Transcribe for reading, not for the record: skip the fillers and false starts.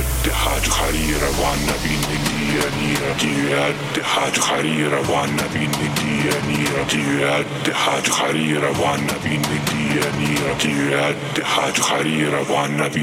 حاج خريرة والنبي ندية نيرة ديات حاج خريرة والنبي ندية نيرة ديات حاج خريرة والنبي ندية نيرة ديات حاج خريرة والنبي